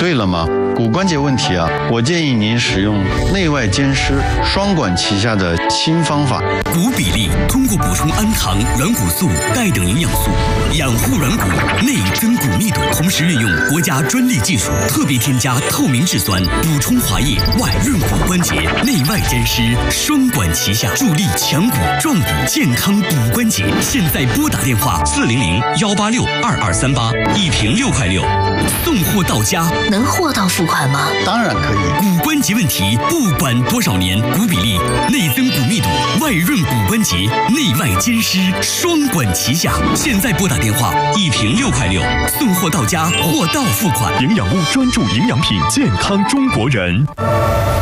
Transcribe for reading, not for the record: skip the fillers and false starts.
对了吗？骨关节问题啊，我建议您使用内外兼施双管齐下的新方法。 骨比例通过补充氨糖、软骨素、钙等营养素，养护软骨，内增骨密度，同时运用国家专利技术，特别添加透明质酸，补充滑液，外润骨关节，内外兼施，双管齐下，助力强骨壮骨，健康骨关节。现在拨打电话400-186-2238，一瓶6块6，送货到家。 能货到付款吗？ 当然可以。 骨关节问题，不管多少年，骨比例、内增骨密度、外润骨关节，内外兼施，双管齐下。现在拨打电话，一瓶6块6，送货到家，货到付款。 营养屋专注营养品，健康中国人。